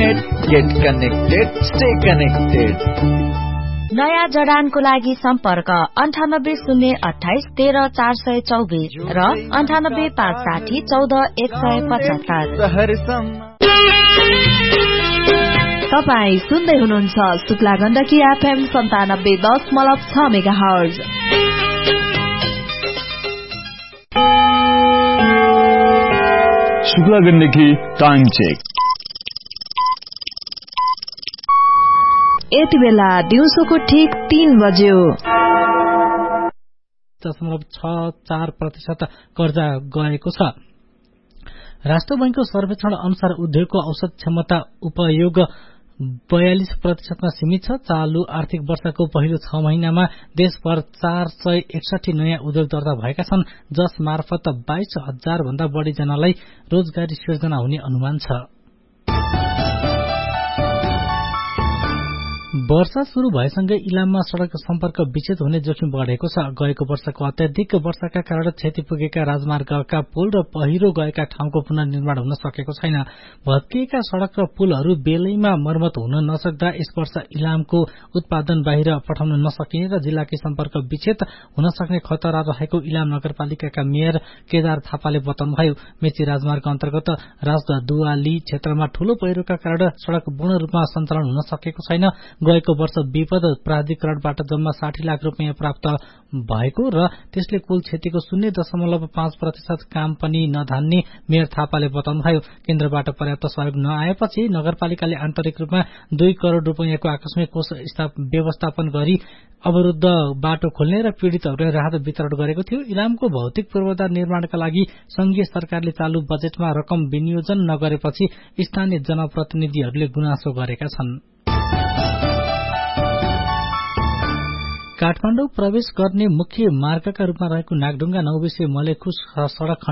Net, get connected, stay connected. नयाँ जडानको लागि सम्पर्क 9808 13 424 र 98 560 14 175। तपाई सुन्दै हुनुहुन्छ Shukla Gandaki FM 97.6 megahertz. Shukla Gandaki time check. यति बेला दिउँसोको ठीक 3 बज्यो। 0.64% कर्जा गएको छ। राष्ट्र बैंकको सर्वेक्षण अनुसार उद्योगको औसत क्षमता उपयोग 42% मा सीमित छ। चालू आर्थिक वर्षको पहिलो 6 महिनामा देशभर 461 नयाँ उद्योग दर्ता भएका छन्, जस मार्फत 22,000 भन्दा बढ़ी जनालाई रोजगारी सिर्जना हुने अनुमान छ। वर्षा शुरू भएसँगै इलाममा सड़क सम्पर्क विच्छेद हुने जोखिम बढ़ेको छ। गएको वर्षको अत्याधिक वर्षाका कारण क्षति पुगेका राजमार्गका पुल र पहिरो गएका ठाउँको पुनर्निर्माण हुन सकेको छैन। भत्किएका सड़क र पुलहरू बेलैमा मर्मत हुन नसक्दा यस वर्ष इलामको उत्पादन बाहिर पठाउन नसकिने र जिल्लाकै सम्पर्क विच्छेद हुन सक्ने खतरा रहेको इलाम नगरपालिकाका मेयर केदार थापाले बताउनुभयो। मेची राजमार्ग अन्तर्गत राजदुवाली क्षेत्रमा ठूलो पहिरोका कारण सड़क पूर्ण रूपमा सञ्चालन हुन सकेको छैन। गएको वर्ष विपद प्राधिकरणबाट जम्मा 60 लाख रुपियाँ प्राप्त भएको र त्यसले कुल क्षतिको 0.5% काम पनि नधान्ने मेयर थापाले बताउनुभयो। केन्द्रबाट पर्याप्त सहयोग नआएपछि नगरपालिकाले आन्तरिक रूपमा 2 करोड़ रुपियाँको आकस्मिक कोष व्यवस्थापन गरी अवरुद्ध बाटो खोल्ने र पीड़ितहरूलाई राहत वितरण गरेको थियो। इलामको भौतिक पूर्वाधार निर्माणका लागि संघीय सरकारले चालू बजेटमा रकम विनियोजन नगरेपछि स्थानीय जनप्रतिनिधिहरूले गुनासो गरेका छन्। काठमाडौँ प्रवेश गर्ने मुख्य मार्गका रूपमा रहेको नागढुङ्गा 9 मलेखु सड़क